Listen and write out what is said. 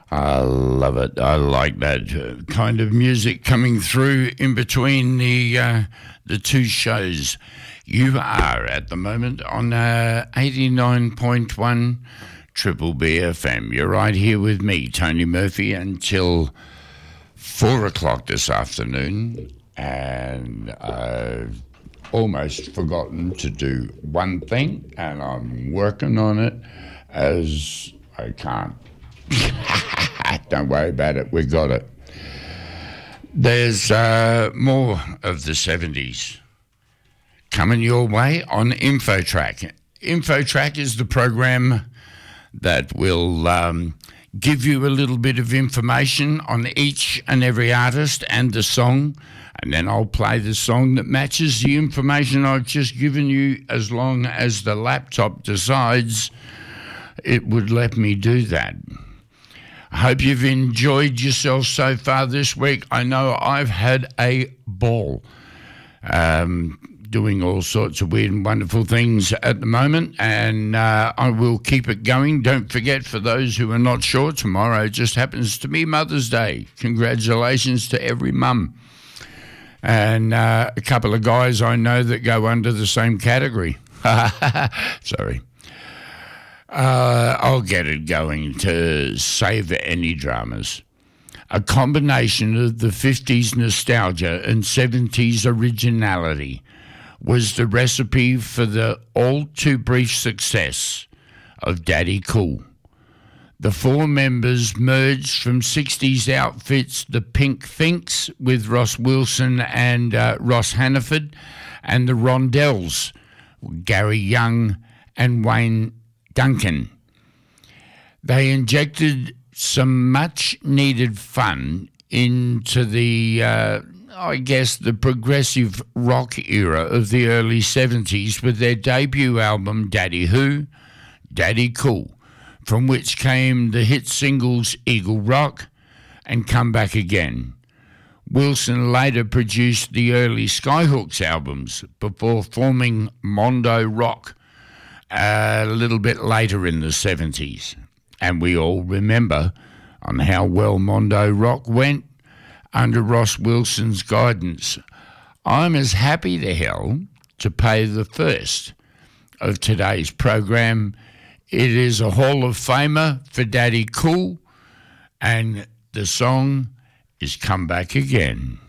I love it. I like that kind of music coming through in between the two shows. You are at the moment on 89.1 Triple B FM. You're right here with me, Tony Murphy, until 4 o'clock this afternoon. And I've almost forgotten to do one thing, and I'm working on it as I can't. Don't worry about it, we got it. There's more of the 70s coming your way on InfoTrack. InfoTrack is the program that will give you a little bit of information on each and every artist and the song, and then I'll play the song that matches the information I've just given you, as long as the laptop decides it would let me do that. I hope you've enjoyed yourself so far this week. I know I've had a ball doing all sorts of weird and wonderful things at the moment, and I will keep it going. Don't forget, for those who are not sure, tomorrow just happens to be Mother's Day. Congratulations to every mum. And a couple of guys I know that go under the same category. Sorry. I'll get it going to save any dramas. A combination of the 50s nostalgia and 70s originality was the recipe for the all-too-brief success of Daddy Cool. The four members merged from 60s outfits the Pink Finks with Ross Wilson and Ross Hannaford, and the Rondells, Gary Young and Wayne Duncan. They injected some much-needed fun into the, the progressive rock era of the early 70s with their debut album Daddy Who, Daddy Cool, from which came the hit singles Eagle Rock and Come Back Again. Wilson later produced the early Skyhooks albums before forming Mondo Rock a little bit later in the 70s. And we all remember on how well Mondo Rock went under Ross Wilson's guidance. I'm as happy to hell to pay the first of today's program. It is a Hall of Famer for Daddy Cool, and the song is Come Back Again.